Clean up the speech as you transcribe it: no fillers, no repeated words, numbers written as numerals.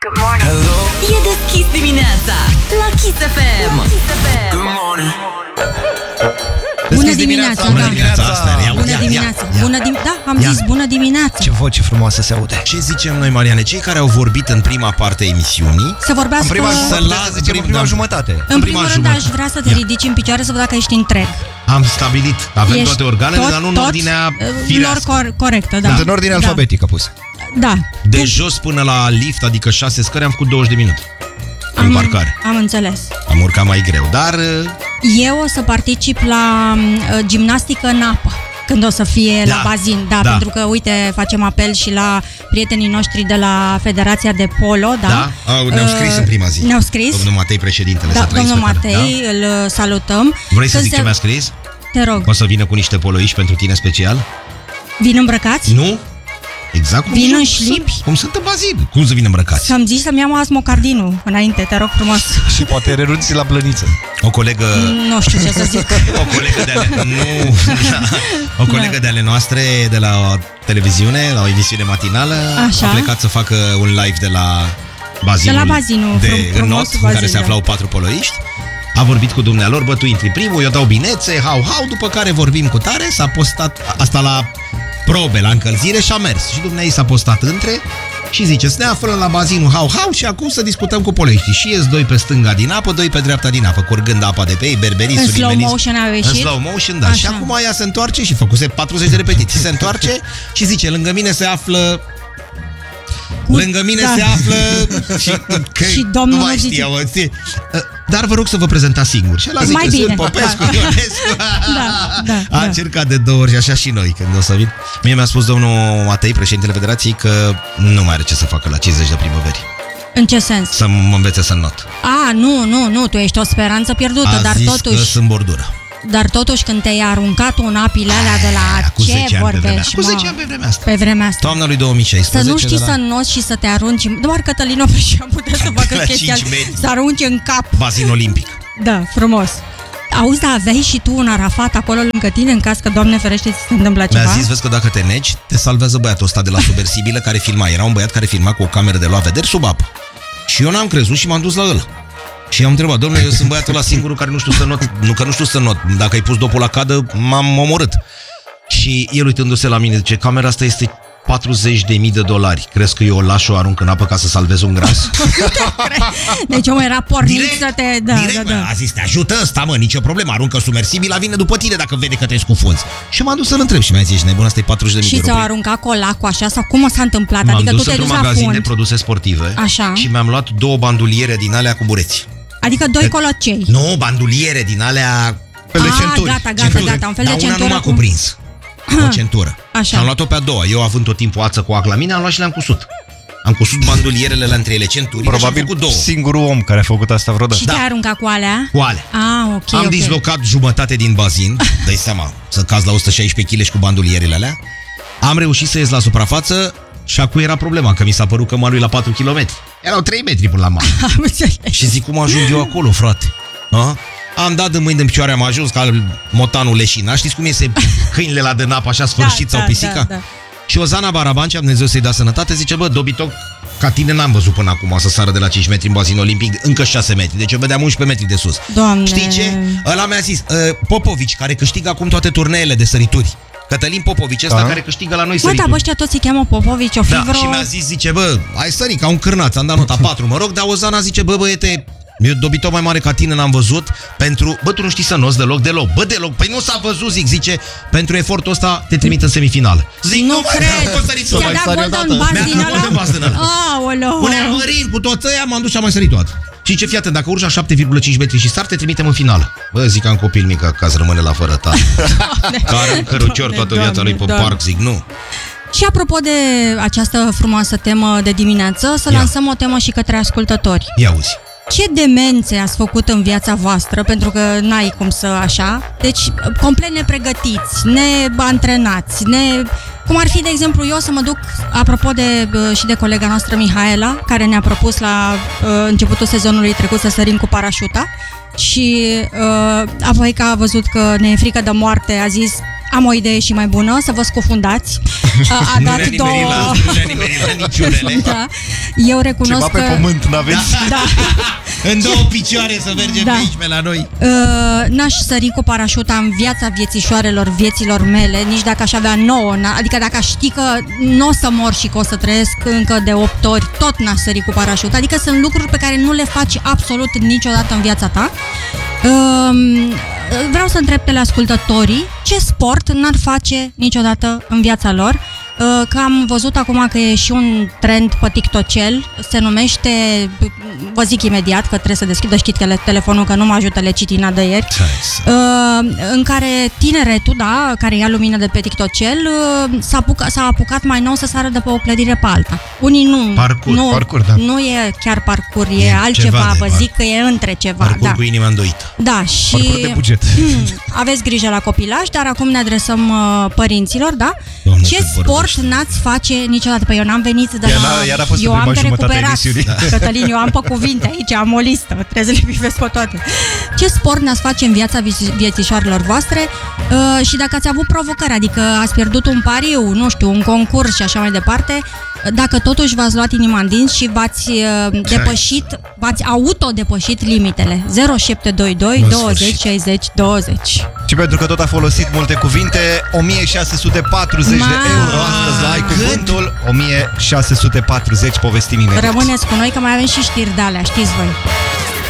Good morning. Hello. E deschis dimineața la Kiss FM. Good morning. Bună dimineața, bună dimineața, Astea. Bună dimineața. Da, am zis bună dimineața. Ce voce frumoasă se aude. Ce zicem noi, Mariane? Cei care au vorbit în prima parte a emisiunii, să vorbească în prima jumătate. În primul rând aș vrea să te ridici în picioare să văd dacă ești întreg. Am stabilit, avem toate organele, dar nu în ordinea firească. Corectă, da. În ordine alfabetică pus. Da. De jos până la lift, adică 6 scări, am făcut 20 de minute. În parcare. Am înțeles. Am urcat mai greu, dar... Eu o să particip la gimnastică în apă când o să fie la bazin. Da, pentru că, uite, facem apel și la prietenii noștri de la Federația de Polo, da? Da, ne-au scris în prima zi. Ne-au scris. Domnul Matei, președintele, da, domnul Matei, îl salutăm. Vrei să zic ce mi-a scris? Te rog. O să vină cu niște poloiși pentru tine special? Vin îmbrăcați? Nu? Exact cum vin în șlipi? Cum sunt în bazin. Cum să vin îmbrăcați? Să-mi zici să-mi iau asmocardinul înainte, te rog frumos. Și poate renunți la blăniță. O colegă... Nu știu ce să zic. O colegă de ale noastre de la o televiziune, la o emisiune matinală, a plecat să facă un live de la bazinul, de la bazinul de înot, în care se aflau 4 poloiști. A vorbit cu dumnealor, bă, tu intri primul, eu dau binețe, hau, după care vorbim cu tare, s-a postat asta la probe, la încălzire și a mers. Și dumneai s-a postat între și zice, să ne aflăm la bazinul hau și acum să discutăm cu poliștii. Și ies 2 pe stânga din apă, 2 pe dreapta din apă, curgând apa de pe ei, berberisul. În slow motion au ieșit? În slow motion, da. Așa. Și acum ea se întoarce și făcuse 40 de repetiții. Se întoarce și zice, lângă mine se află... se află și domnul nu mai știau, dar vă rog să vă prezentați singur. Și ăla zice, sunt Popescu, Ionescu. A încercat de 2 ori și așa și noi când o să vin. Mie mi-a spus domnul Matei, președintele Federației, că nu mai are ce să facă la 50 de primăveri. În ce sens? Să mă învețe să not. Nu, tu ești o speranță pierdută, dar zis totuși că sunt bordură. Dar totuși când te-ai aruncat în apile alea de la ce vorbești, cu 10 ani pe vremea asta. Pe vremea asta. Toamna lui 2016. Să nu știi să noți și să te arunci. Doar Cătălin Opreșan putea să facă chestia, să arunce în cap. Bazin olimpic. Da, frumos. Auzi, da, aveai și tu un Arafat acolo lângă tine în caz că, Doamne ferește, ți se întâmplă ceva? Mi-a zis, vezi că dacă te negi, te salvează băiatul ăsta de la Submersibilă care filma. Era un băiat care filma cu o cameră de luat vederi sub apă. Și eu n-am crezut și m-am dus la ăla. Și i-am întrebat, domnule, eu sunt băiatul ăla singurul care nu știu să not. Nu că nu știu să not, dacă ai pus dopul la cadă, m-am omorât. Și el uitându-se la mine, zice, camera asta este $40.000. Crezi că eu o las și o arunc în apă ca să salvez un gras? Deci omul era pornit să te... Direct, a zis, te ajută ăsta, mă, nicio problemă, aruncă Submersibila, vine după tine dacă vede că te scufunzi. Și m-am dus să-l întreb și mi-a zis, ești nebun, asta e $40.000. Și ți-au aruncat colacul așa sau cum s-a întâmplat? M-am adică dus tu te-ai dus la magazin fund de produse sportive. Așa. Și mi-am luat 2 banduliere din alea cu bureți. Adică 2 colocei. Nu, banduliere din alea de centuri. Gata, un fel de centură. Dar una nu m-a cuprins. O centură. Așa. Am luat-o pe a doua. Eu având tot timpul ață cu ac la mine, am luat și le-am cusut. Am cusut bandulierele între ele, centurile. Probabil și am făcut 2. Singurul om care a făcut asta vreodată. Și te-ai aruncat cu alea? Cu alea. Ok. Am dislocat jumătate din bazin. Dă-i seama, să caz la 116 kg și cu bandulierele alea. Am reușit să ies la suprafață și acum era problema, că mi s-a părut că malul e la 4 km. Erau 3 metri până la mal. Și zic, cum ajung eu acolo, frate? Am dat de mâini de picioare, am ajuns ca motanul leșina. Știți cum iese câinile la dânap, așa sfârșit sau pisica? Da. Și Ozana Barabancea, Dumnezeu să-i dea sănătate, zice, bă, dobitoc, ca tine n-am văzut până acum să sară de la 5 metri în bazin olimpic, încă 6 metri. Deci eu vedeam 11 metri de sus. Doamne. Știi ce? Ăla mi-a zis, Popovici, care câștigă acum toate turneele de sărituri. Cătălin Popovici, ăsta care câștigă la noi sărituri. Dar ăștia toți se cheamă Popovici, o fi vreo... și mi-a zis, zice, bă, ai sărit ca un cârnaț, am dat nota 4, mă rog, dar Ozana zice, bă, băiete, eu dobitoc mai mare ca tine n-am văzut pentru... Bă, tu nu știi să noți deloc. Bă, deloc. Păi nu s-a văzut, zice, pentru efortul ăsta te trimit în semifinală. Zic, nu cred. Ți-a dat golden buzz din ăla? Aoleu. Punea Mărin cu toți ăia, m-am dus și am mai sărit toată. Și ce, fiată, dacă urci la 7,5 metri și sar, te trimitem în finală. Bă, zic, am copil mic acasă, rămâne la fără tată. Care în cărucior toată viața lui pe parc, zic, nu. Și apropo de această frumoasă temă de dimineață, să lansăm o temă și către ascultători. Ia auzi. Ce demențe ați făcut în viața voastră, pentru că n-ai cum să așa, deci complet nepregătiți, neantrenați, cum ar fi, de exemplu, eu să mă duc, apropo și de colega noastră Mihaela, care ne-a propus la începutul sezonului trecut să sărim cu parașuta și apoi că a văzut că ne e frică de moarte, a zis, am o idee și mai bună, să vă scufundați. A Nu dat ne-a două... nimerit nu ne-a nimerit la niciunele. Da. Eu recunosc Ceva pe că... pământ n-aveți? Da. În două picioare să mergem Da. pe aici, pe la noi. N-aș sări cu parașuta în viața viețișoarelor vieților mele, nici dacă aș avea 9, adică dacă aș ști că nu o să mor și că o să trăiesc încă de 8 ori, tot n-aș sări cu parașuta. Adică sunt lucruri pe care nu le faci absolut niciodată în viața ta. Vreau să întreb teleascultătorii ce sport n-ar face niciodată în viața lor. Că am văzut acum că e și un trend pe TikTokel, se numește, vă zic imediat că trebuie să deschidă, știți că telefonul că nu mă ajută lecitina de ieri, în care tineretul, da, care ia lumină de pe TikTokel, s-a apucat mai nou să sară de pe o clădire pe alta. Unii nu, Parcur, da. nu e chiar parcur, e altceva, vă zic că e între ceva. Parcur Da. cu inima îndoită. Da, și Parcur de buget. aveți grijă la copilaj, dar acum ne adresăm părinților, da? Doamne, Ce cât sport vorbești. n-ați face niciodată? Păi eu n-am venit de la... Iar a fost eu în am prima de jumătate a recuperat. emisiunii. Cătălin, eu am pe cuvinte aici, am o listă, trebuie să le bifez pe toate. Ce sport n-ați face în viața viețișoarelor voastre și dacă ați avut provocări, adică ați pierdut un pariu, nu știu, un concurs și așa mai departe, dacă totuși v-ați luat inima în dinți și v-ați depășit, v-ați autodepășit limitele. 0722 20 60 20. Și pentru că tot a folosit multe cuvinte, 1640 de euro astăzi la Ai Cuvântul. 1640, povestim imediat. Rămâneți cu noi că mai avem și știri de alea, știți voi.